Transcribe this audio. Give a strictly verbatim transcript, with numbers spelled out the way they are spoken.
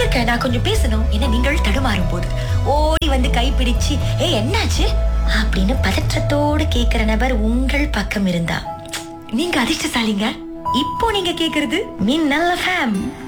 இருக்க, நான் கொஞ்சம் பேசணும் என நீங்கள் தடுமாறும் போது ஓடி வந்து கைப்பிடிச்சு ஏ என்னாச்சு அப்படின்னு பதற்றத்தோடு கேக்குற நபர் உங்கள் பக்கம் இருந்தா நீங்க அதிர்ஷ்டசாலிங்க. இப்போ நீங்க கேக்குறது மின்னல் எஃப்எம்.